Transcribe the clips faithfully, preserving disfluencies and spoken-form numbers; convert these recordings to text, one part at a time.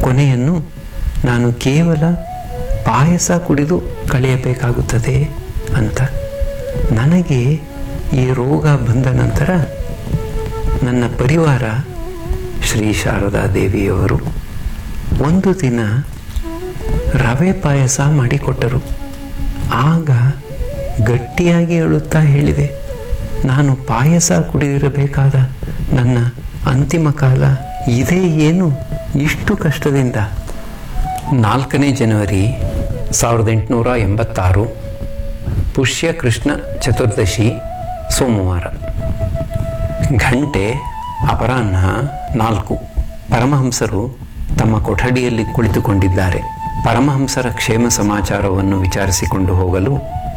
ಕೊನೆಯನ್ನು ನಾನು ಕೇವಲ ಪಾಯಸ ಕುಡಿದು ಕಳೆಯಬೇಕಾಗುತ್ತದೆ ಅಂತ. ನನಗೆ ಈ ರೋಗ ಬಂದ ನಂತರ ನನ್ನ ಪರಿವಾರ ಶ್ರೀ ಶಾರದಾ ದೇವಿಯವರು ಒಂದು ದಿನ ರವೆ ಪಾಯಸ ಮಾಡಿಕೊಟ್ಟರು. ಆಗ ಗಟ್ಟಿಯಾಗಿ ಅಳುತ್ತಾ ಹೇಳಿದೆ, ನಾನು ಪಾಯಸ ಕುಡಿದಿರಬೇಕಾದ ನನ್ನ ಅಂತಿಮ ಕಾಲ ಇದೇ ಏನು ಇಷ್ಟು ಕಷ್ಟದಿಂದ. ನಾಲ್ಕನೇ ಜನವರಿ ಸಾವಿರದ ಎಂಟುನೂರ ಎಂಬತ್ತಾರು ಪುಷ್ಯ ಕೃಷ್ಣ ಚತುರ್ದಶಿ ಸೋಮವಾರ. ಗಂಟೆ ಅಪರಾಹ್ನ ನಾಲ್ಕು. ಪರಮಹಂಸರು ತಮ್ಮ ಕೊಠಡಿಯಲ್ಲಿ ಕುಳಿತುಕೊಂಡಿದ್ದಾರೆ. ಪರಮಹಂಸರ ಕ್ಷೇಮ ಸಮಾಚಾರವನ್ನು ವಿಚಾರಿಸಿಕೊಂಡು ಹೋಗಲು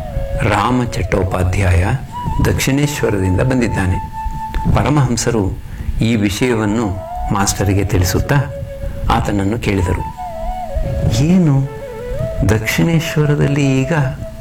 ರಾಮ ಚಟ್ಟೋಪಾಧ್ಯಾಯ ದಕ್ಷಿಣೇಶ್ವರದಿಂದ ಬಂದಿದ್ದಾನೆ. ಪರಮಹಂಸರು ಈ ವಿಷಯವನ್ನು ಮಾಸ್ಟರಿಗೆ ತಿಳಿಸುತ್ತಾ ಆತನನ್ನು ಕೇಳಿದರು, ಏನು ದಕ್ಷಿಣೇಶ್ವರದಲ್ಲಿ ಈಗ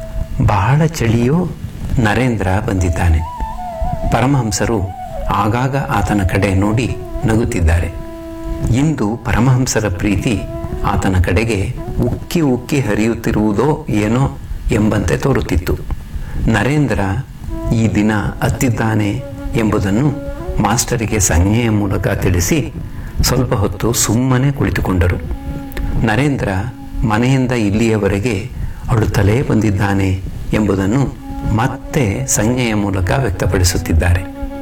ಬಹಳ ಚಳಿಯೋ? ನರೇಂದ್ರ ಬಂದಿದ್ದಾನೆ. ಪರಮಹಂಸರು ಆಗಾಗ ಆತನ ಕಡೆ ನೋಡಿ ನಗುತ್ತಿದ್ದಾರೆ. ಇಂದು ಪರಮಹಂಸರ ಪ್ರೀತಿ ಆತನ ಕಡೆಗೆ ಉಕ್ಕಿ ಉಕ್ಕಿ ಹರಿಯುತ್ತಿರುವುದೋ ಏನೋ ಎಂಬಂತೆ ತೋರುತ್ತಿತ್ತು. ನರೇಂದ್ರ ಈ ದಿನ ಅತ್ತಿದ್ದಾನೆ ಎಂಬುದನ್ನು ಮಾಸ್ಟರಿಗೆ ಸಂಜ್ಞೆಯ ಮೂಲಕ ತಿಳಿಸಿ ಸ್ವಲ್ಪ ಹೊತ್ತು ಸುಮ್ಮನೆ ಕುಳಿತುಕೊಂಡರು. ನರೇಂದ್ರ ಮನೆಯಿಂದ ಇಲ್ಲಿಯವರೆಗೆ ಅಳುತ್ತಲೇ ಬಂದಿದ್ದಾನೆ ಎಂಬುದನ್ನು ಮತ್ತೆ ಸಂಜ್ಞೆಯ ಮೂಲಕ ವ್ಯಕ್ತಪಡಿಸುತ್ತಿದ್ದಾರೆ.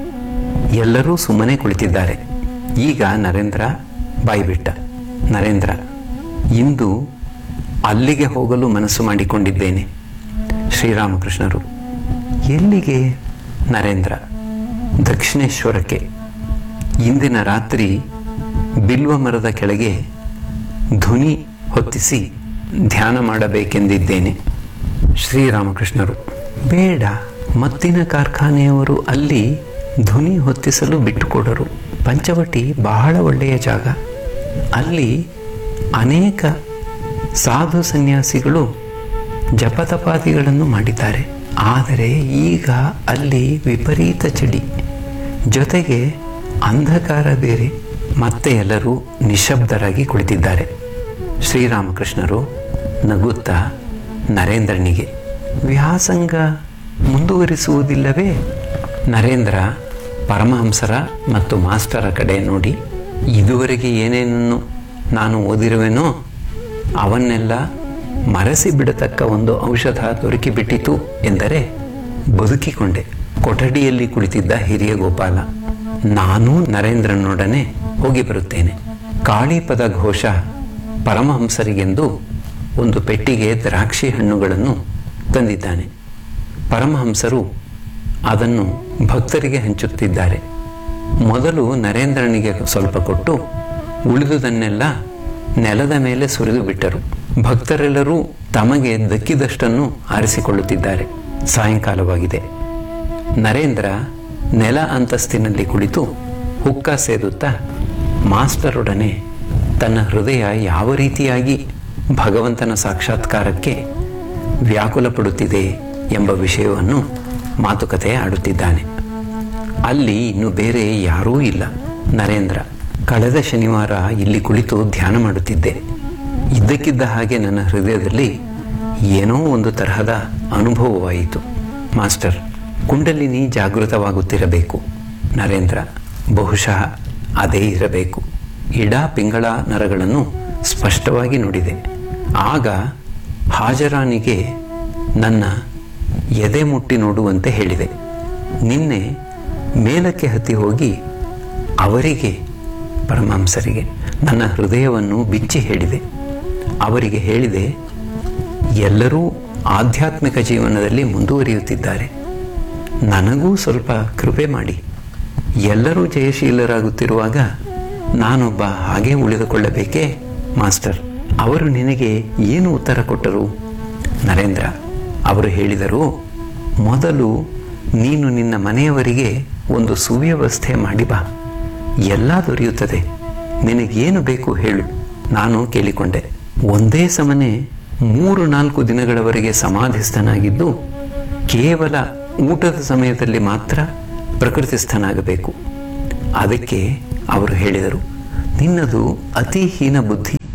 ಎಲ್ಲರೂ ಸುಮ್ಮನೆ ಕುಳಿತಿದ್ದಾರೆ. ಈಗ ನರೇಂದ್ರ ಬಾಯ್ಬಿಟ್ಟ. ನರೇಂದ್ರ, ಇಂದು ಅಲ್ಲಿಗೆ ಹೋಗಲು ಮನಸ್ಸು ಮಾಡಿಕೊಂಡಿದ್ದೇನೆ. ಶ್ರೀರಾಮಕೃಷ್ಣರು, ಎಲ್ಲಿಗೆ? ನರೇಂದ್ರ, ದಕ್ಷಿಣೇಶ್ವರಕ್ಕೆ. ಇಂದಿನ ರಾತ್ರಿ ಬಿಲ್ವ ಮರದ ಕೆಳಗೆ ಧ್ವನಿ ಹೊತ್ತಿಸಿ ಧ್ಯಾನ ಮಾಡಬೇಕೆಂದಿದ್ದೇನೆ. ಶ್ರೀರಾಮಕೃಷ್ಣರು, ಬೇಡ, ಮತ್ತಿನ ಕಾರ್ಖಾನೆಯವರು ಅಲ್ಲಿ ಧ್ವನಿ ಹೊತ್ತಿಸಲು ಬಿಟ್ಟುಕೊಡರು. ಪಂಚವಟಿ ಬಹಳ ಒಳ್ಳೆಯ ಜಾಗ. ಅಲ್ಲಿ ಅನೇಕ ಸಾಧು ಸನ್ಯಾಸಿಗಳು ಜಪತಪಾದಿಗಳನ್ನು ಮಾಡಿದ್ದಾರೆ. ಆದರೆ ಈಗ ಅಲ್ಲಿ ವಿಪರೀತ ಚಳಿ, ಜೊತೆಗೆ ಅಂಧಕಾರ ಬೇರೆ. ಮತ್ತೆ ಎಲ್ಲರೂ ನಿಶಬ್ದರಾಗಿ ಕುಳಿತಿದ್ದಾರೆ. ಶ್ರೀರಾಮಕೃಷ್ಣರು ನಗುತ್ತಾ ನರೇಂದ್ರನಿಗೆ, ವ್ಯಾಸಂಗ ಮುಂದುವರಿಸುವುದಿಲ್ಲವೇ? ನರೇಂದ್ರ ಪರಮಹಂಸರ ಮತ್ತು ಮಾಸ್ಟರ ಕಡೆ ನೋಡಿ, ಇದುವರೆಗೆ ಏನೇನನ್ನು ನಾನು ಓದಿರುವೆನೋ ಅವನ್ನೆಲ್ಲ ಮರೆಸಿ ಬಿಡತಕ್ಕ ಒಂದು ಔಷಧ ದೊರಕಿಬಿಟ್ಟಿತು ಎಂದರೆ ಬದುಕಿಕೊಂಡೆ. ಕೊಠಡಿಯಲ್ಲಿ ಕುಳಿತಿದ್ದ ಹಿರಿಯ ಗೋಪಾಲ, ನಾನೂ ನರೇಂದ್ರನೊಡನೆ ಹೋಗಿ ಬರುತ್ತೇನೆ. ಕಾಳಿಪದ ಘೋಷ ಪರಮಹಂಸರಿಗೆಂದು ಒಂದು ಪೆಟ್ಟಿಗೆ ದ್ರಾಕ್ಷಿ ಹಣ್ಣುಗಳನ್ನು ತಂದಿದ್ದಾನೆ. ಪರಮಹಂಸರು ಅದನ್ನು ಭಕ್ತರಿಗೆ ಹಂಚುತ್ತಿದ್ದಾರೆ. ಮೊದಲು ನರೇಂದ್ರನಿಗೆ ಸ್ವಲ್ಪ ಕೊಟ್ಟು ಉಳಿದುದನ್ನೆಲ್ಲ ನೆಲದ ಮೇಲೆ ಸುರಿದು ಬಿಟ್ಟರು. ಭಕ್ತರೆಲ್ಲರೂ ತಮಗೆ ದಕ್ಕಿದಷ್ಟನ್ನು ಆರಿಸಿಕೊಳ್ಳುತ್ತಿದ್ದಾರೆ. ಸಾಯಂಕಾಲವಾಗಿದೆ. ನರೇಂದ್ರ ನೆಲ ಅಂತಸ್ತಿನಲ್ಲಿ ಕುಳಿತು ಹುಕ್ಕ ಸೇದುತ್ತಾ ಮಾಸ್ಟರೊಡನೆ ತನ್ನ ಹೃದಯ ಯಾವ ರೀತಿಯಾಗಿ ಭಗವಂತನ ಸಾಕ್ಷಾತ್ಕಾರಕ್ಕೆ ವ್ಯಾಕುಲ ಪಡುತ್ತಿದೆ ಎಂಬ ವಿಷಯವನ್ನು ಮಾತುಕತೆ ಆಡುತ್ತಿದ್ದಾನೆ. ಅಲ್ಲಿ ಇನ್ನು ಬೇರೆ ಯಾರೂ ಇಲ್ಲ. ನರೇಂದ್ರ, ಕಳೆದ ಶನಿವಾರ ಇಲ್ಲಿ ಕುಳಿತು ಧ್ಯಾನ ಮಾಡುತ್ತಿದ್ದೆ. ಇದ್ದಕ್ಕಿದ್ದ ಹಾಗೆ ನನ್ನ ಹೃದಯದಲ್ಲಿ ಏನೋ ಒಂದು ತರಹದ ಅನುಭವವಾಯಿತು. ಮಾಸ್ಟರ್, ಕುಂಡಲಿನಿ ಜಾಗೃತವಾಗುತ್ತಿರಬೇಕು. ನರೇಂದ್ರ, ಬಹುಶಃ ಅದೇ ಇರಬೇಕು. ಇಡ ಪಿಂಗಳ ನರಗಳನ್ನು ಸ್ಪಷ್ಟವಾಗಿ ನೋಡಿದೆ. ಆಗ ಹಾಜರಾನಿಗೆ ನನ್ನ ಎದೆ ಮುಟ್ಟಿ ನೋಡುವಂತೆ ಹೇಳಿದೆ. ನಿನ್ನೆ ಮೇಲಕ್ಕೆ ಹತ್ತಿ ಹೋಗಿ ಅವರಿಗೆ, ಪರಮಹಂಸರಿಗೆ, ನನ್ನ ಹೃದಯವನ್ನು ಬಿಚ್ಚಿ ಹೇಳಿದೆ. ಅವರಿಗೆ ಹೇಳಿದೆ, ಎಲ್ಲರೂ ಆಧ್ಯಾತ್ಮಿಕ ಜೀವನದಲ್ಲಿ ಮುಂದುವರಿಯುತ್ತಿದ್ದಾರೆ, ನನಗೂ ಸ್ವಲ್ಪ ಕೃಪೆ ಮಾಡಿ. ಎಲ್ಲರೂ ಜಯಶೀಲರಾಗುತ್ತಿರುವಾಗ ನಾನೊಬ್ಬ ಹಾಗೆ ಉಳಿದುಕೊಳ್ಳಬೇಕೇ ಮಾಸ್ಟರ್? ಅವರು ನಿನಗೆ ಏನು ಉತ್ತರ ಕೊಟ್ಟರು? ನರೇಂದ್ರ, ಅವರು ಹೇಳಿದರು, ಮೊದಲು ನೀನು ನಿನ್ನ ಮನೆಯವರಿಗೆ ಒಂದು ಸುವ್ಯವಸ್ಥೆ ಮಾಡಿ ಬಾ, ಎಲ್ಲ ದೊರೆಯುತ್ತದೆ. ನಿನಗೇನು ಬೇಕು ಹೇಳು, ನಾನು ಕೇಳಿಕೊಂಡೆ. ಒಂದೇ ಸಮನೆ ಮೂರು ನಾಲ್ಕು ದಿನಗಳವರೆಗೆ ಸಮಾಧಿಸ್ಥನಾಗಿದ್ದು ಕೇವಲ ಊಟದ ಸಮಯದಲ್ಲಿ ಮಾತ್ರ ಪ್ರಕೃತಿಸ್ಥನಾಗಬೇಕು. ಅದಕ್ಕೆ ಅವರು ಹೇಳಿದರು, ನಿನ್ನದು ಅತಿ ಹೀನ ಬುದ್ಧಿ.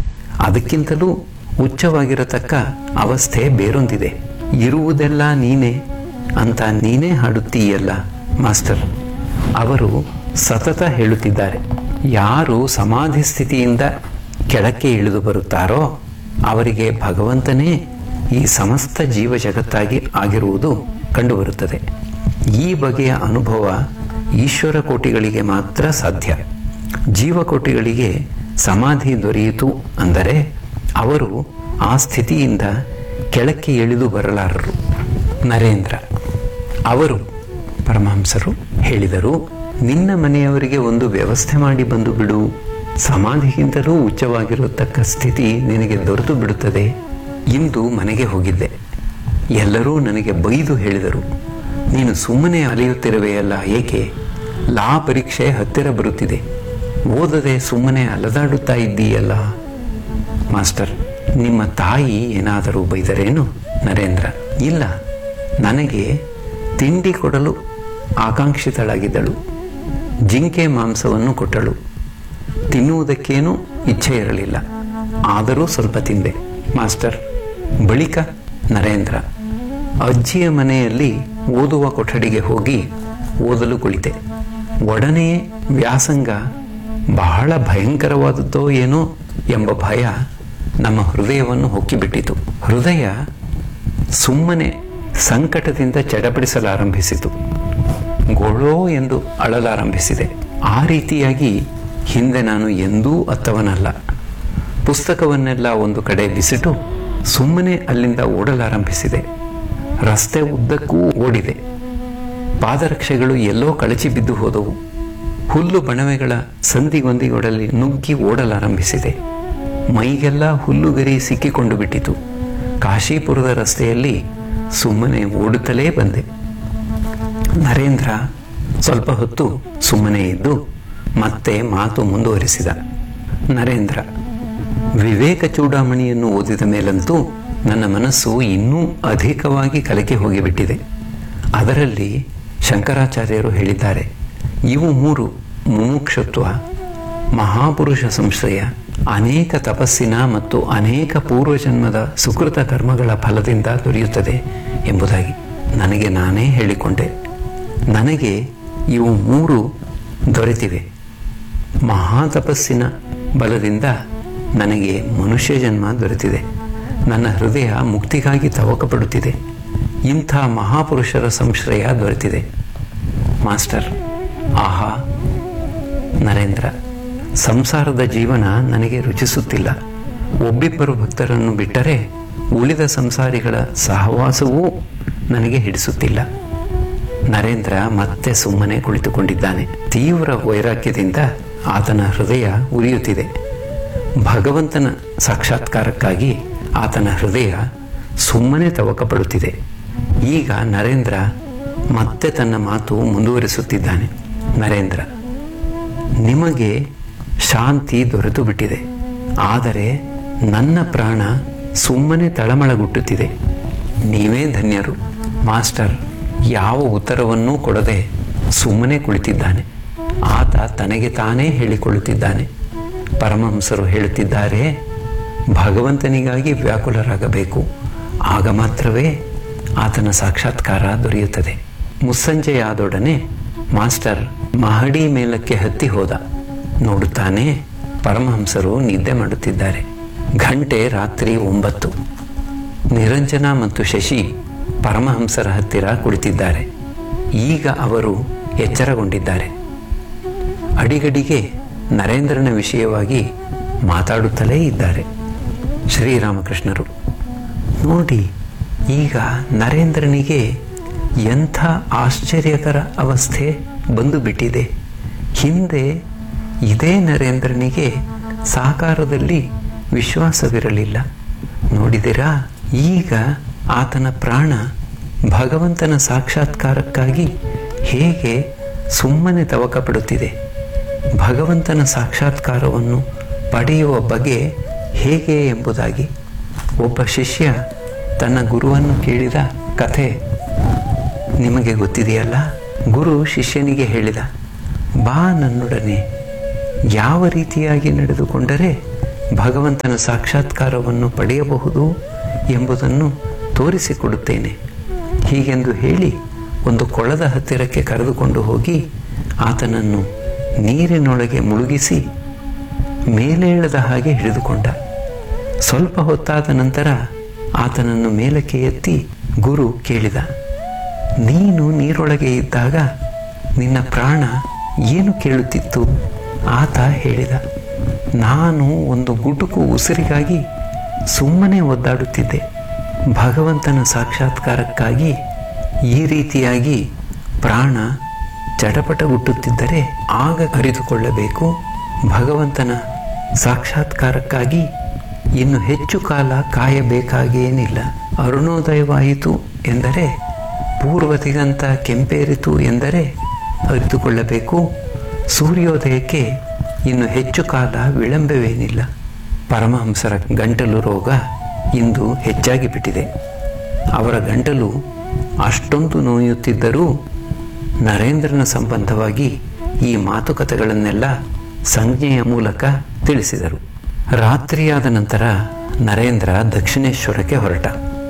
ಅದಕ್ಕಿಂತಲೂ ಉಚ್ಚವಾಗಿರತಕ್ಕ ಅವಸ್ಥೆ ಬೇರೊಂದಿದೆ. ಇರುವುದೆಲ್ಲ ನೀನೇ ಅಂತ ನೀನೇ ಹಾಡುತ್ತೀಯಲ್ಲ ಮಾಸ್ಟರ್. ಅವರು ಸತತ ಹೇಳುತ್ತಿದ್ದಾರೆ, ಯಾರು ಸಮಾಧಿ ಸ್ಥಿತಿಯಿಂದ ಕೆಳಕ್ಕೆ ಇಳಿದು ಬರುತ್ತಾರೋ ಅವರಿಗೆ ಭಗವಂತನೇ ಈ ಸಮಸ್ತ ಜೀವ ಜಗತ್ತಾಗಿ ಆಗಿರುವುದು ಕಂಡುಬರುತ್ತದೆ. ಈ ಬಗೆಯ ಅನುಭವ ಈಶ್ವರ ಕೋಟಿಗಳಿಗೆ ಮಾತ್ರ ಸಾಧ್ಯ. ಜೀವಕೋಟಿಗಳಿಗೆ ಸಮಾಧಿ ದೊರೆಯಿತು ಅಂದರೆ ಅವರು ಆ ಸ್ಥಿತಿಯಿಂದ ಕೆಳಕ್ಕೆ ಇಳಿದು ಬರಲಾರರು. ನರೇಂದ್ರ ಅವರು ಪರಮಹಂಸರು ಹೇಳಿದರು, ನಿನ್ನ ಮನೆಯವರಿಗೆ ಒಂದು ವ್ಯವಸ್ಥೆ ಮಾಡಿ ಬಂದು ಬಿಡು. ಸಮಾಧಿಗಿಂತಲೂ ಉಚ್ಚವಾಗಿರತಕ್ಕ ಸ್ಥಿತಿ ನಿನಗೆ ದೊರೆತು ಬಿಡುತ್ತದೆ. ಇಂದು ಮನೆಗೆ ಹೋಗಿದ್ದೆ. ಎಲ್ಲರೂ ನನಗೆ ಬೈದು ಹೇಳಿದರು, ನೀನು ಸುಮ್ಮನೆ ಅಲೆಯುತ್ತಿರುವೆಯಲ್ಲ, ಏಕೆ? ಲಾ ಪರೀಕ್ಷೆ ಹತ್ತಿರ ಬರುತ್ತಿದೆ, ಓದದೆ ಸುಮ್ಮನೆ ಅಲದಾಡುತ್ತಾ ಇದ್ದೀಯಲ್ಲ. ಮಾಸ್ಟರ್, ನಿಮ್ಮ ತಾಯಿ ಏನಾದರೂ ಬೈದರೇನು? ನರೇಂದ್ರ, ಇಲ್ಲ, ನನಗೆ ತಿಂಡಿ ಕೊಡಲು ಆಕಾಂಕ್ಷಿತಳಾಗಿದ್ದಳು. ಜಿಂಕೆ ಮಾಂಸವನ್ನು ಕೊಟ್ಟಳು. ತಿನ್ನುವುದಕ್ಕೇನೂ ಇಚ್ಛೆ ಇರಲಿಲ್ಲ, ಆದರೂ ಸ್ವಲ್ಪ ತಿಂದೆ. ಮಾಸ್ಟರ್, ಬಳಿಕ? ನರೇಂದ್ರ, ಅಜ್ಜಿಯ ಮನೆಯಲ್ಲಿ ಓದುವ ಕೊಠಡಿಗೆ ಹೋಗಿ ಓದಲು ಕುಳಿತೆ. ಒಡನೆಯೇ ವ್ಯಾಸಂಗ ಬಹಳ ಭಯಂಕರವಾದದ್ದೋ ಏನೋ ಎಂಬ ಭಯ ನಮ್ಮ ಹೃದಯವನ್ನು ಹೊಕ್ಕಿಬಿಟ್ಟಿತು. ಹೃದಯ ಸುಮ್ಮನೆ ಸಂಕಟದಿಂದ ಚಡಪಡಿಸಲಾರಂಭಿಸಿತು. ಗೊಳೋ ಎಂದು ಅಳಲಾರಂಭಿಸಿದೆ. ಆ ರೀತಿಯಾಗಿ ಹಿಂದೆ ನಾನು ಎಂದೂ ಅತ್ತವನಲ್ಲ. ಪುಸ್ತಕವನ್ನೆಲ್ಲ ಒಂದು ಕಡೆ ಬಿಸಿಟು ಸುಮ್ಮನೆ ಅಲ್ಲಿಂದ ಓಡಲಾರಂಭಿಸಿದೆ. ರಸ್ತೆ ಉದ್ದಕ್ಕೂ ಓಡಿದೆ. ಪಾದರಕ್ಷೆಗಳು ಎಲ್ಲೋ ಕಳಚಿ ಬಿದ್ದು ಹೋದವು. ಹುಲ್ಲು ಬಣವೆಗಳ ಸಂದಿಗೊಂದಿಗೊಡಲಿ ನುಗ್ಗಿ ಓಡಲಾರಂಭಿಸಿದೆ. ಮೈಗೆಲ್ಲ ಹುಲ್ಲುಗರಿ ಸಿಕ್ಕಿಕೊಂಡು ಬಿಟ್ಟಿತು. ಕಾಶೀಪುರದ ರಸ್ತೆಯಲ್ಲಿ ಸುಮ್ಮನೆ ಓಡುತ್ತಲೇ ಬಂದೆ. ನರೇಂದ್ರ ಸ್ವಲ್ಪ ಹೊತ್ತು ಸುಮ್ಮನೆ ಇದ್ದು ಮತ್ತೆ ಮಾತು ಮುಂದುವರಿಸಿದ. ನರೇಂದ್ರ, ವಿವೇಕ ಚೂಡಾಮಣಿಯನ್ನು ಓದಿದ ಮೇಲಂತೂ ನನ್ನ ಮನಸ್ಸು ಇನ್ನೂ ಅಧಿಕವಾಗಿ ಕಲಕಿ ಹೋಗಿಬಿಟ್ಟಿದೆ. ಅದರಲ್ಲಿ ಶಂಕರಾಚಾರ್ಯರು ಹೇಳಿದ್ದಾರೆ, ಇವು ಮೂರು ಮುಮುಕ್ಷತ್ವ, ಮಹಾಪುರುಷ ಸಂಶ್ರಯ, ಅನೇಕ ತಪಸ್ಸಿನ ಮತ್ತು ಅನೇಕ ಪೂರ್ವಜನ್ಮದ ಸುಕೃತ ಕರ್ಮಗಳ ಫಲದಿಂದ ದೊರೆಯುತ್ತದೆ ಎಂಬುದಾಗಿ. ನನಗೆ ನಾನೇ ಹೇಳಿಕೊಂಡೆ, ನನಗೆ ಇವು ಮೂರು ದೊರೆತಿವೆ. ಮಹಾತಪಸ್ಸಿನ ಬಲದಿಂದ ನನಗೆ ಮನುಷ್ಯ ಜನ್ಮ ದೊರೆತಿದೆ. ನನ್ನ ಹೃದಯ ಮುಕ್ತಿಗಾಗಿ ತವಕ ಪಡುತ್ತಿದೆ. ಇಂಥ ಮಹಾಪುರುಷರ ಸಂಶ್ರಯ ದೊರೆತಿದೆ. ಮಾಸ್ಟರ್, ಆಹಾ. ನರೇಂದ್ರ, ಸಂಸಾರದ ಜೀವನ ನನಗೆ ರುಚಿಸುತ್ತಿಲ್ಲ. ಒಬ್ಬಿಬ್ಬರು ಭಕ್ತರನ್ನು ಬಿಟ್ಟರೆ ಉಳಿದ ಸಂಸಾರಿಗಳ ಸಹವಾಸವೂ ನನಗೆ ಹಿಡಿಸುತ್ತಿಲ್ಲ. ನರೇಂದ್ರ ಮತ್ತೆ ಸುಮ್ಮನೆ ಕುಳಿತುಕೊಂಡಿದ್ದಾನೆ. ತೀವ್ರ ವೈರಾಗ್ಯದಿಂದ ಆತನ ಹೃದಯ ಉರಿಯುತ್ತಿದೆ. ಭಗವಂತನ ಸಾಕ್ಷಾತ್ಕಾರಕ್ಕಾಗಿ ಆತನ ಹೃದಯ ಸುಮ್ಮನೆ ತವಕ ಪಡುತ್ತಿದೆ. ಈಗ ನರೇಂದ್ರ ಮತ್ತೆ ತನ್ನ ಮಾತು ಮುಂದುವರಿಸುತ್ತಿದ್ದಾನೆ. ನರೇಂದ್ರ, ನಿಮಗೆ ಶಾಂತಿ ದೊರೆತು ಬಿಟ್ಟಿದೆ, ಆದರೆ ನನ್ನ ಪ್ರಾಣ ಸುಮ್ಮನೆ ತಳಮಳಗುಟ್ಟುತ್ತಿದೆ. ನೀವೇ ಧನ್ಯರು. ಮಾಸ್ಟರ್ ಯಾವ ಉತ್ತರವನ್ನೂ ಕೊಡದೆ ಸುಮ್ಮನೆ ಕುಳಿತಿದ್ದಾನೆ. ಆತ ತನಗೆ ತಾನೇ ಹೇಳಿಕೊಳ್ಳುತ್ತಿದ್ದಾನೆ. ಪರಮಹಂಸರು ಹೇಳುತ್ತಿದ್ದಾರೆ, ಭಗವಂತನಿಗಾಗಿ ವ್ಯಾಕುಲರಾಗಬೇಕು, ಆಗ ಮಾತ್ರವೇ ಆತನ ಸಾಕ್ಷಾತ್ಕಾರ ದೊರೆಯುತ್ತದೆ. ಮುಸ್ಸಂಜೆಯಾದೊಡನೆ ಮಾಸ್ಟರ್ ಮಹಡಿ ಮೇಲಕ್ಕೆ ಹತ್ತಿ ಹೋದ. ನೋಡುತ್ತಾನೆ, ಪರಮಹಂಸರು ನಿದ್ದೆ ಮಾಡುತ್ತಿದ್ದಾರೆ. ಗಂಟೆ ರಾತ್ರಿ ಒಂಬತ್ತು. ನಿರಂಜನ ಮತ್ತು ಶಶಿ ಪರಮಹಂಸರ ಹತ್ತಿರ ಕುಳಿತಿದ್ದಾರೆ. ಈಗ ಅವರು ಎಚ್ಚರಗೊಂಡಿದ್ದಾರೆ. ಅಡಿಗಡಿಗೆ ನರೇಂದ್ರನ ವಿಷಯವಾಗಿ ಮಾತಾಡುತ್ತಲೇ ಇದ್ದಾರೆ. ಶ್ರೀರಾಮಕೃಷ್ಣರು, ನೋಡಿ, ಈಗ ನರೇಂದ್ರನಿಗೆ ಎಂಥ ಆಶ್ಚರ್ಯಕರ ಅವಸ್ಥೆ ಬಂದು ಬಿಟ್ಟಿದೆ. ಹಿಂದೆ ಇದೇ ನರೇಂದ್ರನಿಗೆ ಸಾಕಾರದಲ್ಲಿ ವಿಶ್ವಾಸವಿರಲಿಲ್ಲ. ನೋಡಿದಿರಾ, ಈಗ ಆತನ ಪ್ರಾಣ ಭಗವಂತನ ಸಾಕ್ಷಾತ್ಕಾರಕ್ಕಾಗಿ ಹೇಗೆ ಸುಮ್ಮನೆ ತವಕ ಪಡುತ್ತಿದೆ. ಭಗವಂತನ ಸಾಕ್ಷಾತ್ಕಾರವನ್ನು ಪಡೆಯುವ ಬಗೆ ಹೇಗೆ ಎಂಬುದಾಗಿ ಒಬ್ಬ ಶಿಷ್ಯ ತನ್ನ ಗುರುವನ್ನು ಕೇಳಿದ ಕಥೆ ನಿಮಗೆ ಗೊತ್ತಿದೆಯಲ್ಲ. ಗುರು ಶಿಷ್ಯನಿಗೆ ಹೇಳಿದ, ಬಾ ನನ್ನೊಡನೆ, ಯಾವ ರೀತಿಯಾಗಿ ನಡೆದುಕೊಂಡರೆ ಭಗವಂತನ ಸಾಕ್ಷಾತ್ಕಾರವನ್ನು ಪಡೆಯಬಹುದು ಎಂಬುದನ್ನು ತೋರಿಸಿಕೊಡುತ್ತೇನೆ. ಹೀಗೆಂದು ಹೇಳಿ ಒಂದು ಕೊಳದ ಹತ್ತಿರಕ್ಕೆ ಕರೆದುಕೊಂಡು ಹೋಗಿ ಆತನನ್ನು ನೀರಿನೊಳಗೆ ಮುಳುಗಿಸಿ ಮೇಲೇಳದ ಹಾಗೆ ಹಿಡಿದುಕೊಂಡ. ಸ್ವಲ್ಪ ಹೊತ್ತಾದ ನಂತರ ಆತನನ್ನು ಮೇಲಕ್ಕೆ ಎತ್ತಿ ಗುರು ಕೇಳಿದ, ನೀನು ನೀರೊಳಗೆ ಇದ್ದಾಗ ನಿನ್ನ ಪ್ರಾಣ ಏನು ಕೇಳುತ್ತಿತ್ತು? ಆತ ಹೇಳಿದ, ನಾನು ಒಂದು ಗುಟುಕು ಉಸಿರಿಗಾಗಿ ಸುಮ್ಮನೆ ಒದ್ದಾಡುತ್ತಿದ್ದೆ. ಭಗವಂತನ ಸಾಕ್ಷಾತ್ಕಾರಕ್ಕಾಗಿ ಈ ರೀತಿಯಾಗಿ ಪ್ರಾಣ ಚಟಪಟಗುಟ್ಟುತ್ತಿದ್ದರೆ ಆಗ ಅರಿತುಕೊಳ್ಳಬೇಕು, ಭಗವಂತನ ಸಾಕ್ಷಾತ್ಕಾರಕ್ಕಾಗಿ ಇನ್ನು ಹೆಚ್ಚು ಕಾಲ ಕಾಯಬೇಕಾಗೇನಿಲ್ಲ. ಅರುಣೋದಯವಾಯಿತು ಎಂದರೆ, ಪೂರ್ವ ದಿಗಂತ ಕೆಂಪೇರಿತು ಎಂದರೆ ಅರಿತುಕೊಳ್ಳಬೇಕು, ಸೂರ್ಯೋದಯಕ್ಕೆ ಇನ್ನು ಹೆಚ್ಚು ಕಾಲ ವಿಳಂಬವೇನಿಲ್ಲ. ಪರಮಹಂಸರ ಗಂಟಲು ರೋಗ ಇಂದು ಹೆಚ್ಚಾಗಿ ಬಿಟ್ಟಿದೆ. ಅವರ ಗಂಟಲು ಅಷ್ಟೊಂದು ನೋಯುತ್ತಿದ್ದರೂ ನರೇಂದ್ರನ ಸಂಬಂಧವಾಗಿ ಈ ಮಾತುಕತೆಗಳನ್ನೆಲ್ಲ ಸಂಜ್ಞೆಯ ಮೂಲಕ ತಿಳಿಸಿದರು. ರಾತ್ರಿಯಾದ ನಂತರ ನರೇಂದ್ರ ದಕ್ಷಿಣೇಶ್ವರಕ್ಕೆ ಹೊರಟ.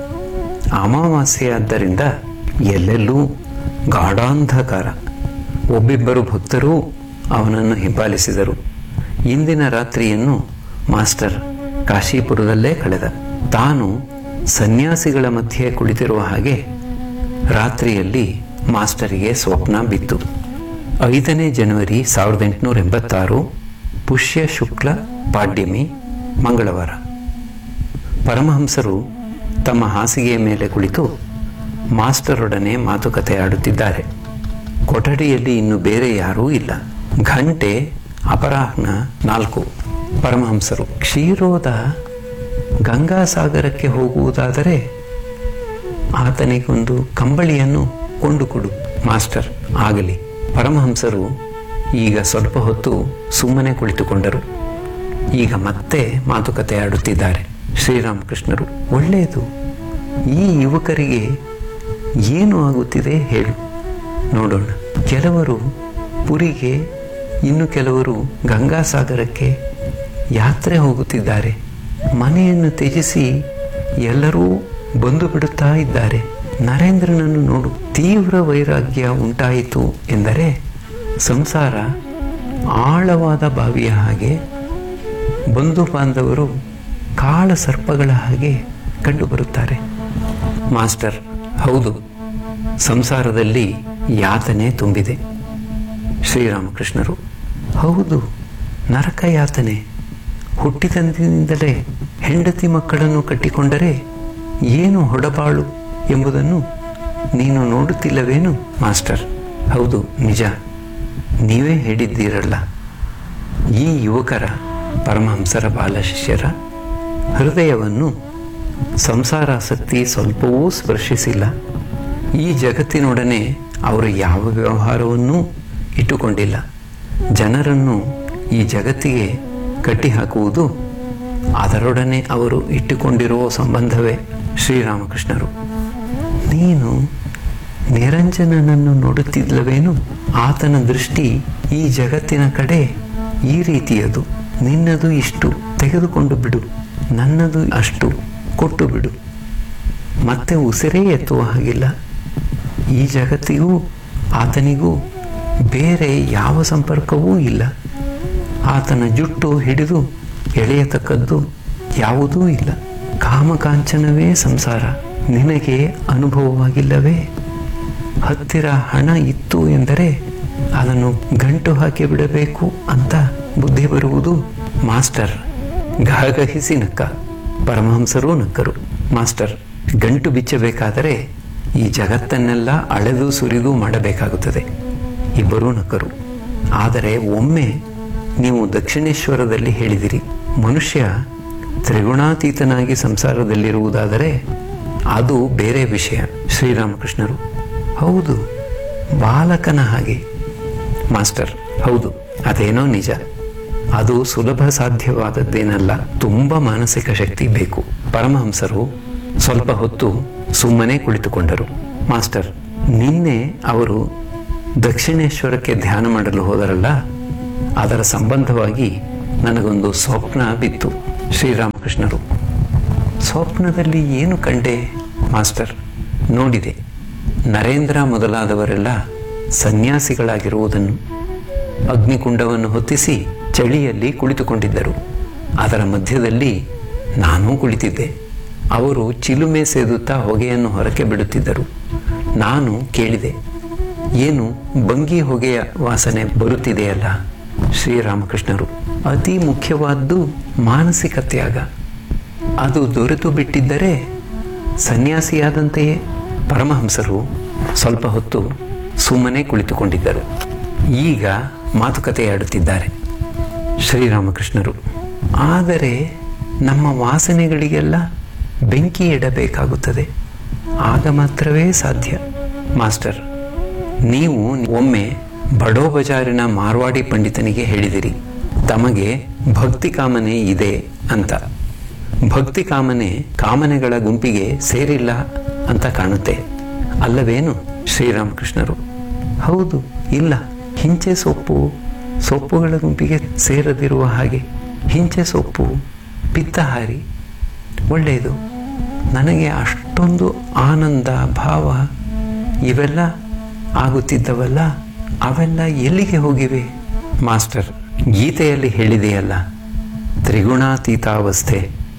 ಅಮಾವಾಸ್ಯೆಯಾದ್ದರಿಂದ ಎಲ್ಲೆಲ್ಲೂ ಗಾಢಾಂಧಕಾರ. ಒಬ್ಬಿಬ್ಬರು ಭಕ್ತರೂ ಅವನನ್ನು ಹಿಂಬಾಲಿಸಿದರು. ಇಂದಿನ ರಾತ್ರಿಯನ್ನು ಮಾಸ್ಟರ್ ಕಾಶೀಪುರದಲ್ಲೇ ಕಳೆದ. ತಾನು ಸನ್ಯಾಸಿಗಳ ಮಧ್ಯೆ ಕುಳಿತಿರುವ ಹಾಗೆ ರಾತ್ರಿಯಲ್ಲಿ ಮಾಸ್ಟರಿಗೆ ಸ್ವಪ್ನ ಬಿತ್ತು. ಐದನೇ ಜನವರಿ ಸಾವಿರದ ಎಂಟುನೂರ ಎಂಬತ್ತಾರು ಪುಷ್ಯ ಶುಕ್ಲ ಪಾಡ್ಯಮಿ ಮಂಗಳವಾರ. ಪರಮಹಂಸರು ತಮ್ಮ ಹಾಸಿಗೆಯ ಮೇಲೆ ಕುಳಿತು ಮಾಸ್ಟರೊಡನೆ ಮಾತುಕತೆ ಆಡುತ್ತಿದ್ದಾರೆ. ಕೊಠಡಿಯಲ್ಲಿ ಇನ್ನು ಬೇರೆ ಯಾರೂ ಇಲ್ಲ. ಗಂಟೆ ಅಪರಾಹ್ನ ನಾಲ್ಕು. ಪರಮಹಂಸರು, ಕ್ಷೀರೋದ ಗಂಗಾಸಾಗರಕ್ಕೆ ಹೋಗುವುದಾದರೆ ಆತನಿಗೊಂದು ಕಂಬಳಿಯನ್ನು ಕೊಂಡುಕೊಡು. ಮಾಸ್ಟರ್, ಆಗಲಿ. ಪರಮಹಂಸರು ಈಗ ಸ್ವಲ್ಪ ಹೊತ್ತು ಸುಮ್ಮನೆ ಕುಳಿತುಕೊಂಡರು. ಈಗ ಮತ್ತೆ ಮಾತುಕತೆ ಆಡುತ್ತಿದ್ದಾರೆ. ಶ್ರೀರಾಮಕೃಷ್ಣರು, ಒಳ್ಳೆಯದು. ಈ ಯುವಕರಿಗೆ ಏನು ಆಗುತ್ತಿದೆ ಹೇಳು, ನೋಡೋಣ. ಕೆಲವರು ಪುರಿಗೆ, ಇನ್ನು ಕೆಲವರು ಗಂಗಾಸಾಗರಕ್ಕೆ ಯಾತ್ರೆ ಹೋಗುತ್ತಿದ್ದಾರೆ. ಮನೆಯನ್ನು ತ್ಯಜಿಸಿ ಎಲ್ಲರೂ ಬಂದು ಬಿಡುತ್ತಾ ಇದ್ದಾರೆ. ನರೇಂದ್ರನನ್ನು ನೋಡು. ತೀವ್ರ ವೈರಾಗ್ಯ ಉಂಟಾಯಿತು ಎಂದರೆ ಸಂಸಾರ ಆಳವಾದ ಬಾವಿಯ ಹಾಗೆ, ಬಂಧು ಬಾಂಧವರು ಕಾಳ ಸರ್ಪಗಳ ಹಾಗೆ ಕಂಡುಬರುತ್ತಾರೆ. ಮಾಸ್ಟರ್, ಹೌದು, ಸಂಸಾರದಲ್ಲಿ ಯಾತನೆ ತುಂಬಿದೆ. ಶ್ರೀರಾಮಕೃಷ್ಣರು, ಹೌದು, ನರಕ ಯಾತನೆ. ಹುಟ್ಟಿದಂದಿನಿಂದಲೇ ಹೆಂಡತಿ ಮಕ್ಕಳನ್ನು ಕಟ್ಟಿಕೊಂಡರೆ ಏನು ಹೊಡಬಾಳು ಎಂಬುದನ್ನು ನೀನು ನೋಡುತ್ತಿಲ್ಲವೇನು? ಮಾಸ್ಟರ್, ಹೌದು, ನಿಜ. ನೀವೇ ಹೇಳಿದ್ದೀರಲ್ಲ. ಈ ಯುವಕರ, ಪರಮಹಂಸರ ಬಾಲಶಿಷ್ಯರ ಹೃದಯವನ್ನು ಸಂಸಾರಾಸಕ್ತಿ ಸ್ವಲ್ಪವೂ ಸ್ಪರ್ಶಿಸಿಲ್ಲ. ಈ ಜಗತ್ತಿನೊಡನೆ ಅವರು ಯಾವ ವ್ಯವಹಾರವನ್ನೂ ಇಟ್ಟುಕೊಂಡಿಲ್ಲ. ಜನರನ್ನು ಈ ಜಗತ್ತಿಗೆ ಕಟ್ಟಿಹಾಕುವುದು ಅದರೊಡನೆ ಅವರು ಇಟ್ಟುಕೊಂಡಿರುವ ಸಂಬಂಧವೇ. ಶ್ರೀರಾಮಕೃಷ್ಣರು, ನೀನು ನಿರಂಜನನನ್ನು ನೋಡುತ್ತಿಲ್ಲವೇನು? ಆತನ ದೃಷ್ಟಿ ಈ ಜಗತ್ತಿನ ಕಡೆ ಈ ರೀತಿಯದು. ನಿನ್ನದು ಇಷ್ಟು ತೆಗೆದುಕೊಂಡು ಬಿಡು, ನನ್ನದು ಅಷ್ಟು ಕೊಟ್ಟು ಬಿಡು. ಮತ್ತೆ ಉಸಿರೇ ಎತ್ತುವ ಹಾಗಿಲ್ಲ. ಈ ಜಗತ್ತಿಗೂ ಆತನಿಗೂ ಬೇರೆ ಯಾವ ಸಂಪರ್ಕವೂ ಇಲ್ಲ. ಆತನ ಜುಟ್ಟು ಹಿಡಿದು ಎಳೆಯತಕ್ಕದ್ದು ಯಾವುದೂ ಇಲ್ಲ. ಕಾಮಕಾಂಚನವೇ ಸಂಸಾರ. ನಿನಗೆ ಅನುಭವವಾಗಿಲ್ಲವೇ? ಹತ್ತಿರ ಹಣ ಇತ್ತು ಎಂದರೆ ಅದನ್ನು ಗಂಟು ಹಾಕಿ ಬಿಡಬೇಕು ಅಂತ ಬುದ್ಧಿ ಬರುವುದು. ಮಾಸ್ಟರ್ ಗಹಗಹಿಸಿ ನಕ್ಕ. ಪರಮಹಂಸರೂ ನಕ್ಕರು. ಮಾಸ್ಟರ್, ಗಂಟು ಬಿಚ್ಚಬೇಕಾದರೆ ಈ ಜಗತ್ತನ್ನೆಲ್ಲ ಅಳೆದು ಸುರಿದು ಮಾಡಬೇಕಾಗುತ್ತದೆ. ಇಬ್ಬರೂ ನಕ್ಕರು. ಆದರೆ ಒಮ್ಮೆ ನೀವು ದಕ್ಷಿಣೇಶ್ವರದಲ್ಲಿ ಹೇಳಿದಿರಿ, ಮನುಷ್ಯ ತ್ರಿಗುಣಾತೀತನಾಗಿ ಸಂಸಾರದಲ್ಲಿರುವುದಾದರೆ ಅದು ಬೇರೆ ವಿಷಯ. ಶ್ರೀರಾಮಕೃಷ್ಣರು, ಹೌದು, ಬಾಲಕನ ಹಾಗೆ. ಮಾಸ್ಟರ್, ಹೌದು, ಅದೇನೋ ನಿಜ. ಅದು ಸುಲಭ ಸಾಧ್ಯವಾದದ್ದೇನಲ್ಲ. ತುಂಬ ಮಾನಸಿಕ ಶಕ್ತಿ ಬೇಕು. ಪರಮಹಂಸರು ಸ್ವಲ್ಪ ಹೊತ್ತು ಸುಮ್ಮನೆ ಕುಳಿತುಕೊಂಡರು. ಮಾಸ್ಟರ್, ನಿನ್ನೆ ಅವರು ದಕ್ಷಿಣೇಶ್ವರಕ್ಕೆ ಧ್ಯಾನ ಮಾಡಲು ಹೋದರಲ್ಲ, ಅದರ ಸಂಬಂಧವಾಗಿ ನನಗೊಂದು ಸ್ವಪ್ನ ಬಿತ್ತು. ಶ್ರೀರಾಮಕೃಷ್ಣರು: ಸ್ವಪ್ನದಲ್ಲಿ ಏನು ಕಂಡೆ ಮಾಸ್ಟರ್? ನೋಡಿದೆ, ನರೇಂದ್ರ ಮೊದಲಾದವರೆಲ್ಲ ಸನ್ಯಾಸಿಗಳಾಗಿರುವುದನ್ನು. ಅಗ್ನಿಕುಂಡವನ್ನು ಹೊತ್ತಿಸಿ ಚಳಿಯಲ್ಲಿ ಕುಳಿತುಕೊಂಡಿದ್ದರು. ಅದರ ಮಧ್ಯದಲ್ಲಿ ನಾನೂ ಕುಳಿತಿದ್ದೆ. ಅವರು ಚಿಲುಮೆ ಸೇದುತ್ತಾ ಹೊಗೆಯನ್ನು ಹೊರಕ್ಕೆ ಬಿಡುತ್ತಿದ್ದರು. ನಾನು ಕೇಳಿದೆ, ಏನು ಬಂಗಿ ಹೊಗೆಯ ವಾಸನೆ ಬರುತ್ತಿದೆಯಲ್ಲ? ಶ್ರೀರಾಮಕೃಷ್ಣರು: ಅತಿ ಮುಖ್ಯವಾದ್ದು ಮಾನಸಿಕ ತ್ಯಾಗ. ಅದು ದೊರೆತು ಬಿಟ್ಟಿದ್ದರೆ ಸನ್ಯಾಸಿಯಾದಂತೆಯೇ. ಪರಮಹಂಸರು ಸ್ವಲ್ಪ ಹೊತ್ತು ಸುಮ್ಮನೆ ಕುಳಿತುಕೊಂಡಿದ್ದರು. ಈಗ ಮಾತುಕತೆಯಾಡುತ್ತಿದ್ದಾರೆ. ಶ್ರೀರಾಮಕೃಷ್ಣರು: ಆದರೆ ನಮ್ಮ ವಾಸನೆಗಳಿಗೆಲ್ಲ ಬೆಂಕಿ ಇಡಬೇಕಾಗುತ್ತದೆ, ಆಗ ಮಾತ್ರವೇ ಸಾಧ್ಯ. ಮಾಸ್ಟರ್: ನೀವು ಒಮ್ಮೆ ಬಡೋ ಬಜಾರಿನ ಮಾರ್ವಾಡಿ ಪಂಡಿತನಿಗೆ ಹೇಳಿದಿರಿ, ತಮಗೆ ಭಕ್ತಿ ಕಾಮನೆ ಇದೆ ಅಂತ. ಭಕ್ತಿ ಕಾಮನೆ ಕಾಮನೆಗಳ ಗುಂಪಿಗೆ ಸೇರಿಲ್ಲ ಅಂತ ಕಾಣುತ್ತೆ, ಅಲ್ಲವೇನು? ಶ್ರೀರಾಮಕೃಷ್ಣರು: ಹೌದು, ಇಲ್ಲ. ಹಿಂಚೆ ಸೊಪ್ಪು ಸೊಪ್ಪುಗಳ ಗುಂಪಿಗೆ ಸೇರದಿರುವ ಹಾಗೆ. ಹಿಂಚೆ ಸೊಪ್ಪು, ಪಿತ್ತಹಾರಿ ಒಳ್ಳೆಯದು. ನನಗೆ ಅಷ್ಟೊಂದು ಆನಂದ ಭಾವ ಇವೆಲ್ಲ ಆಗುತ್ತಿದ್ದವಲ್ಲ, ಅವೆಲ್ಲ ಎಲ್ಲಿಗೆ ಹೋಗಿವೆ? ಮಾಸ್ಟರ್: ಗೀತೆಯಲ್ಲಿ ಹೇಳಿದೆಯಲ್ಲ, ತ್ರಿಗುಣಾತೀತಾವಸ್ಥೆ.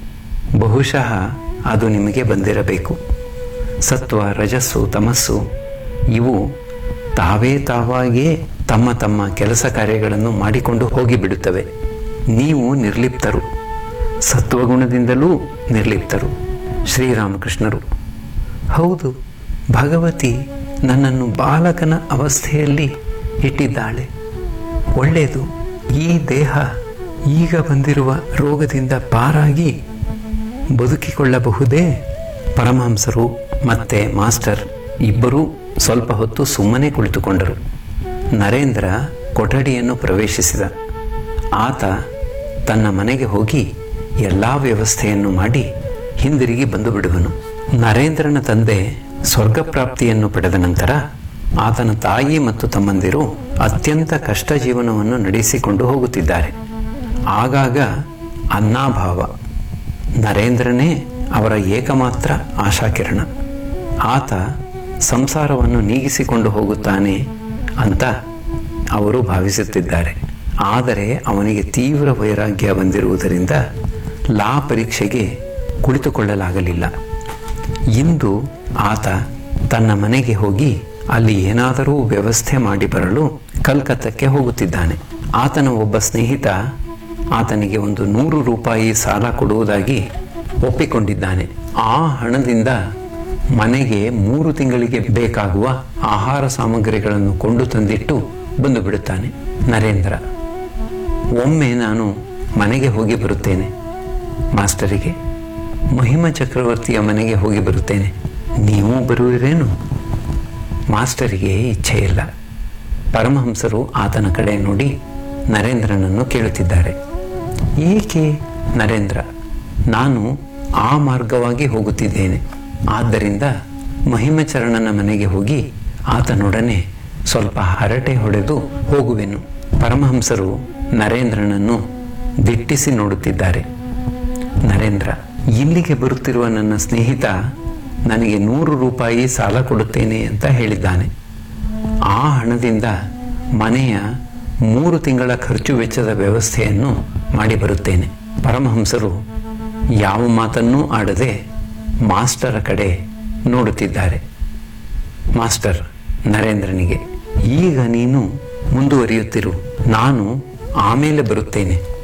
ಬಹುಶಃ ಅದು ನಿಮಗೆ ಬಂದಿರಬೇಕು. ಸತ್ವ, ರಜಸ್ಸು, ತಮಸ್ಸು ಇವು ತಾವೇ ತಾವಾಗಿಯೇ ತಮ್ಮ ತಮ್ಮ ಕೆಲಸ ಕಾರ್ಯಗಳನ್ನು ಮಾಡಿಕೊಂಡು ಹೋಗಿಬಿಡುತ್ತವೆ. ನೀವು ನಿರ್ಲಿಪ್ತರು, ಸತ್ವಗುಣದಿಂದಲೂ ನಿರ್ಲಿಪ್ತರು. ಶ್ರೀರಾಮಕೃಷ್ಣರು: ಹೌದು, ಭಗವತಿ ನನ್ನನ್ನು ಬಾಲಕನ ಅವಸ್ಥೆಯಲ್ಲಿ ಇಟ್ಟಿದ್ದಾಳೆ. ಒಳ್ಳೆಯದು. ಈ ದೇಹ ಈಗ ಬಂದಿರುವ ರೋಗದಿಂದ ಪಾರಾಗಿ ಬದುಕಿಕೊಳ್ಳಬಹುದೇ? ಪರಮಹಂಸರು ಮತ್ತೆ ಮಾಸ್ಟರ್ ಇಬ್ಬರೂ ಸ್ವಲ್ಪ ಹೊತ್ತು ಸುಮ್ಮನೆ ಕುಳಿತುಕೊಂಡರು. ನರೇಂದ್ರ ಕೊಠಡಿಯನ್ನು ಪ್ರವೇಶಿಸಿದ. ಆತ ತನ್ನ ಮನೆಗೆ ಹೋಗಿ ಎಲ್ಲ ವ್ಯವಸ್ಥೆಯನ್ನು ಮಾಡಿ ಹಿಂದಿರುಗಿ ಬಂದು ಬಿಡುವನು. ನರೇಂದ್ರನ ತಂದೆ ಸ್ವರ್ಗಪ್ರಾಪ್ತಿಯನ್ನು ಪಡೆದ ನಂತರ ಆತನ ತಾಯಿ ಮತ್ತು ತಮ್ಮಂದಿರು ಅತ್ಯಂತ ಕಷ್ಟ ಜೀವನವನ್ನು ನಡೆಸಿಕೊಂಡು ಹೋಗುತ್ತಿದ್ದಾರೆ. ಆಗಾಗ ಅನ್ನಾಭಾವ. ನರೇಂದ್ರನೇ ಅವರ ಏಕಮಾತ್ರ ಆಶಾಕಿರಣ. ಆತ ಸಂಸಾರವನ್ನು ನೀಗಿಸಿಕೊಂಡು ಹೋಗುತ್ತಾನೆ ಅಂತ ಅವರು ಭಾವಿಸುತ್ತಿದ್ದಾರೆ. ಆದರೆ ಅವನಿಗೆ ತೀವ್ರ ವೈರಾಗ್ಯ ಬಂದಿರುವುದರಿಂದ ಲಾ ಪರೀಕ್ಷೆಗೆ ಕುಳಿತುಕೊಳ್ಳಲಾಗಲಿಲ್ಲ. ಇಂದು ಆತ ತನ್ನ ಮನೆಗೆ ಹೋಗಿ ಅಲ್ಲಿ ಏನಾದರೂ ವ್ಯವಸ್ಥೆ ಮಾಡಿ ಬರಲು ಕಲ್ಕತ್ತಕ್ಕೆ ಹೋಗುತ್ತಿದ್ದಾನೆ. ಆತನ ಒಬ್ಬ ಸ್ನೇಹಿತ ಆತನಿಗೆ ಒಂದು ನೂರು ರೂಪಾಯಿ ಸಾಲ ಕೊಡುವುದಾಗಿ ಒಪ್ಪಿಕೊಂಡಿದ್ದಾನೆ. ಆ ಹಣದಿಂದ ಮನೆಗೆ ಮೂರು ತಿಂಗಳಿಗೆ ಬೇಕಾಗುವ ಆಹಾರ ಸಾಮಗ್ರಿಗಳನ್ನು ಕೊಂಡು ತಂದಿಟ್ಟು ಬಂದು ಬಿಡುತ್ತಾನೆ. ನರೇಂದ್ರ: ಒಮ್ಮೆ ನಾನು ಮನೆಗೆ ಹೋಗಿ ಬರುತ್ತೇನೆ. ಮಾಸ್ಟರಿಗೆ: ಮಹಿಮ ಚಕ್ರವರ್ತಿಯ ಮನೆಗೆ ಹೋಗಿ ಬರುತ್ತೇನೆ, ನೀವು ಬರುವಿರೇನು? ಮಾಸ್ಟರಿಗೆ ಇಚ್ಛೆ ಇಲ್ಲ. ಪರಮಹಂಸರು ಆತನ ಕಡೆ ನೋಡಿ ನರೇಂದ್ರನನ್ನು ಕೇಳುತ್ತಿದ್ದಾರೆ. ಏಕೆ? ನರೇಂದ್ರ: ನಾನು ಆ ಮಾರ್ಗವಾಗಿ ಹೋಗುತ್ತಿದ್ದೇನೆ. ಆದ್ದರಿಂದ ಮಹಿಮಚರಣನ ಮನೆಗೆ ಹೋಗಿ ಆತನೊಡನೆ ಸ್ವಲ್ಪ ಹರಟೆ ಹೊಡೆದು ಹೋಗುವೆನು. ಪರಮಹಂಸರು ನರೇಂದ್ರನನ್ನು ದಿಟ್ಟಿಸಿ ನೋಡುತ್ತಿದ್ದಾರೆ. ನರೇಂದ್ರ: ಇಲ್ಲಿಗೆ ಬರುತ್ತಿರುವ ನನ್ನ ಸ್ನೇಹಿತ ನನಗೆ ನೂರು ರೂಪಾಯಿ ಸಾಲ ಕೊಡುತ್ತೇನೆ ಅಂತ ಹೇಳಿದ್ದಾನೆ. ಆ ಹಣದಿಂದ ಮನೆಯ ಮೂರು ತಿಂಗಳ ಖರ್ಚು ವೆಚ್ಚದ ವ್ಯವಸ್ಥೆಯನ್ನು ಮಾಡಿ ಬರುತ್ತೇನೆ. ಪರಮಹಂಸರು ಯಾವ ಮಾತನ್ನೂ ಆಡದೆ ಮಾಸ್ಟರ ಕಡೆ ನೋಡುತ್ತಿದ್ದಾರೆ. ಮಾಸ್ಟರ್ ನರೇಂದ್ರನಿಗೆ: ಈಗ ನೀನು ಮುಂದುವರಿಯುತ್ತಿರು, ನಾನು ಆಮೇಲೆ ಬರುತ್ತೇನೆ.